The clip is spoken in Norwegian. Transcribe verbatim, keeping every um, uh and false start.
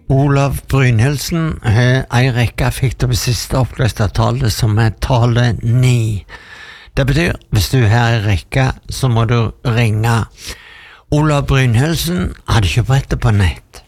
Olav Brynhildsen har ei rekke fikk det siste oppløste tallet som er tallet ni. Det betyr, hvis du har ei rekke, så må du ringe. Olav Brynhildsen hadde ikke brettet på nett.